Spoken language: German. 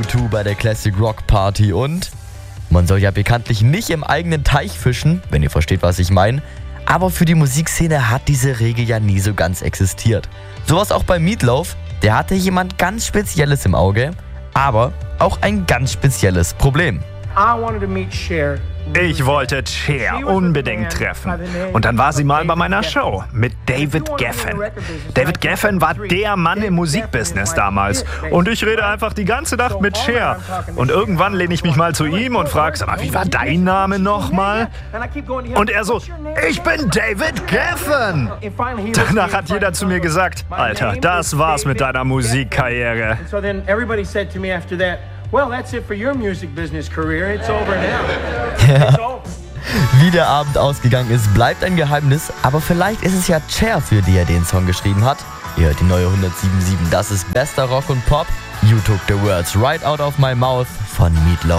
U2 bei der Classic Rock Party und man soll ja bekanntlich nicht im eigenen Teich fischen, wenn ihr versteht, was ich meine. Aber für die Musikszene hat diese Regel ja nie so ganz existiert. Sowas auch bei Meatloaf, der hatte jemand ganz Spezielles im Auge, aber auch ein ganz spezielles Problem. Ich wollte Cher unbedingt treffen. Und dann war sie mal bei meiner Show mit David Geffen. David Geffen war der Mann im Musikbusiness damals. Und ich rede einfach die ganze Nacht mit Cher. Und irgendwann lehne ich mich mal zu ihm und frage, sag mal, wie war dein Name nochmal? Und er so, ich bin David Geffen. Danach hat jeder zu mir gesagt, Alter, das war's mit deiner Musikkarriere. Well, that's it for your music business career. It's over now. It's over. Wie der Abend ausgegangen ist, bleibt ein Geheimnis, aber vielleicht ist es ja Cher, für die er den Song geschrieben hat. Ihr hört die neue 107.7, das ist bester Rock und Pop. You took the words right out of my mouth von Meatloaf.